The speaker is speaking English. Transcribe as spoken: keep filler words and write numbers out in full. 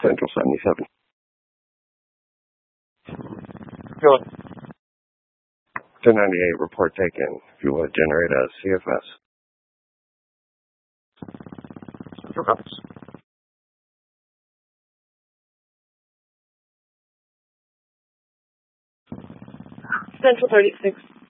Central seventy-seven. Go ahead. ten ninety-eight, report taken. If you would, generate a C F S. Central Compass. Central thirty-six.